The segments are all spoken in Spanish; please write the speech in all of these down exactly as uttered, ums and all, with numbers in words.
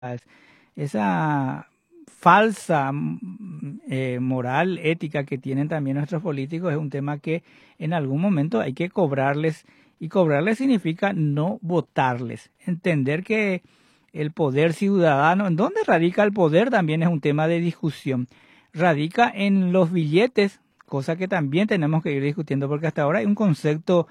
esa falsa mm, eh, moral, ética que tienen también nuestros políticos es un tema que en algún momento hay que cobrarles, y cobrarles significa no votarles, entender que el poder ciudadano, ¿en dónde radica el poder? También es un tema de discusión. Radica en los billetes, cosa que también tenemos que ir discutiendo, porque hasta ahora hay un concepto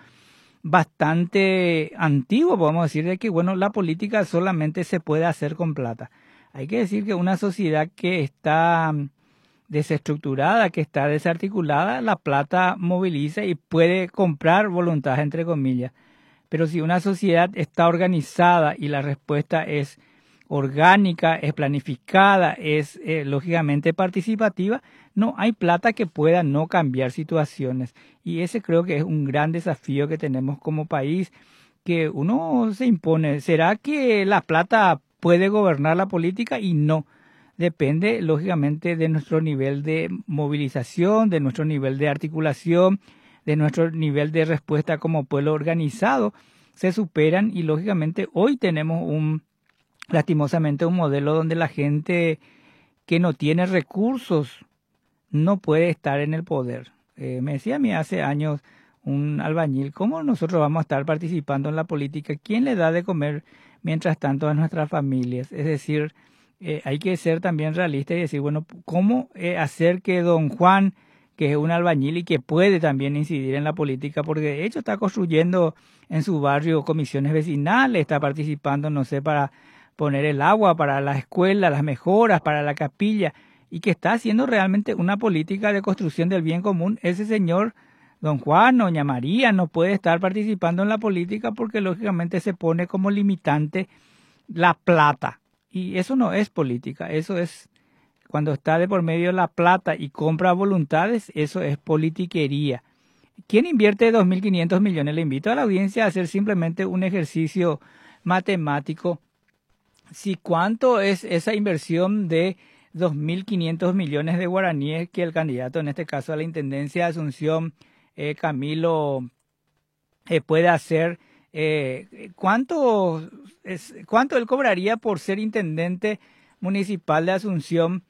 bastante antiguo, podemos decir, de que bueno, la política solamente se puede hacer con plata. Hay que decir que una sociedad que está desestructurada, que está desarticulada, la plata moviliza y puede comprar voluntad, entre comillas. Pero si una sociedad está organizada y la respuesta es orgánica, es planificada, es eh, lógicamente participativa, no hay plata que pueda no cambiar situaciones. Y ese creo que es un gran desafío que tenemos como país, que uno se impone. ¿Será que la plata puede gobernar la política? Y no. Depende, lógicamente, de nuestro nivel de movilización, de nuestro nivel de articulación, de nuestro nivel de respuesta como pueblo organizado. Se superan y, lógicamente, hoy tenemos un, lastimosamente, un modelo donde la gente que no tiene recursos no puede estar en el poder. Eh, me decía a mí hace años un albañil, ¿cómo nosotros vamos a estar participando en la política? ¿Quién le da de comer mientras tanto a nuestras familias? Es decir, eh, hay que ser también realista y decir, bueno, ¿cómo eh, hacer que don Juan, que es un albañil y que puede también incidir en la política, porque de hecho está construyendo en su barrio comisiones vecinales, está participando, no sé, para poner el agua, para la escuela, las mejoras, para la capilla, y que está haciendo realmente una política de construcción del bien común? Ese señor, don Juan, doña María, no puede estar participando en la política porque lógicamente se pone como limitante la plata. Y eso no es política, eso es, cuando está de por medio la plata y compra voluntades, eso es politiquería. ¿Quién invierte dos mil quinientos millones? Le invito a la audiencia a hacer simplemente un ejercicio matemático. Si cuánto es esa inversión de dos mil quinientos millones de guaraníes que el candidato, en este caso a la Intendencia de Asunción, eh, Camilo, eh, puede hacer, eh, ¿cuánto, es, ¿cuánto él cobraría por ser intendente municipal de Asunción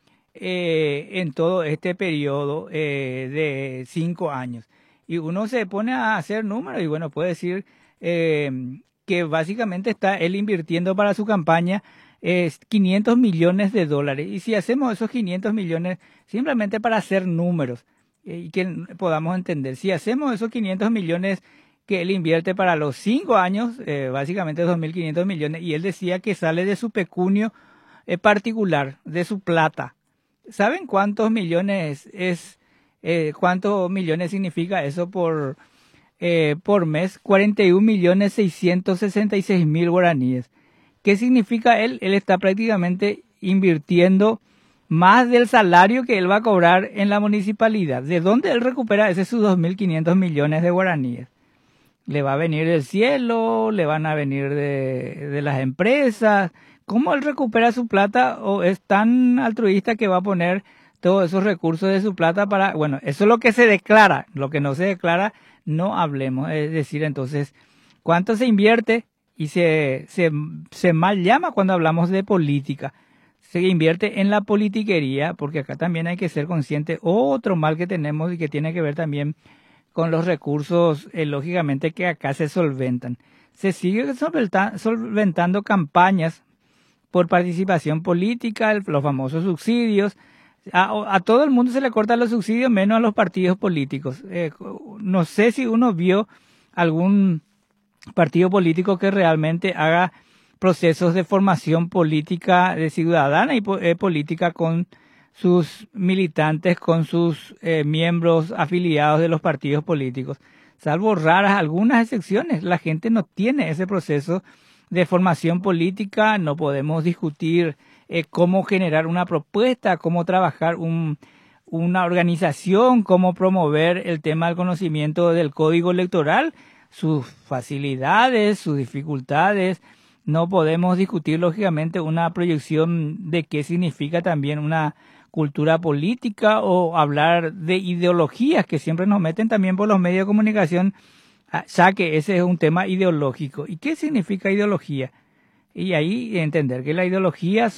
eh, en todo este periodo eh, de cinco años? Y uno se pone a hacer números y bueno, puede decir eh, que básicamente está él invirtiendo para su campaña eh, quinientos millones de dólares. Y si hacemos esos quinientos millones simplemente para hacer números eh, y que podamos entender, si hacemos esos quinientos millones que él invierte para los cinco años, eh, básicamente dos mil quinientos millones, y él decía que sale de su pecunio eh, particular, de su plata. ¿Saben cuántos millones es, eh, cuántos millones significa eso por, eh, por mes? cuarenta y un millones seiscientos sesenta y seis mil guaraníes. ¿Qué significa él? Él está prácticamente invirtiendo más del salario que él va a cobrar en la municipalidad. ¿De dónde él recupera ese sus dos mil quinientos millones de guaraníes? ¿Le va a venir del cielo? ¿Le van a venir de, de las empresas? ¿Cómo él recupera su plata? ¿O es tan altruista que va a poner todos esos recursos de su plata para...? Bueno, eso es lo que se declara. Lo que no se declara, no hablemos. Es decir, entonces, ¿cuánto se invierte? Y se, se, se mal llama cuando hablamos de política. Se invierte en la politiquería, porque acá también hay que ser consciente. Otro mal que tenemos y que tiene que ver también con los recursos, eh, lógicamente, que acá se solventan. Se sigue solventa, solventando campañas por participación política, el, los famosos subsidios. A, a todo el mundo se le cortan los subsidios, menos a los partidos políticos. Eh, no sé si uno vio algún partido político que realmente haga procesos de formación política de ciudadana y eh, política con sus militantes, con sus eh, miembros afiliados de los partidos políticos. Salvo raras algunas excepciones, la gente no tiene ese proceso de formación política. No podemos discutir eh, cómo generar una propuesta, cómo trabajar un, una organización, cómo promover el tema del conocimiento del código electoral, sus facilidades, sus dificultades. No podemos discutir, lógicamente, una proyección de qué significa también una cultura política o hablar de ideologías que siempre nos meten también por los medios de comunicación, ya que ese es un tema ideológico. ¿Y qué significa ideología? Y ahí entender que la ideología